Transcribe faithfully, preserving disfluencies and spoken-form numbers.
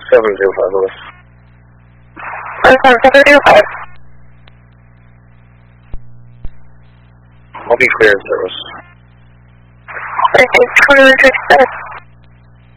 seven zero five, over. one seven seven zero five. I'll be clear of service. I think twenty-one thirty-seven.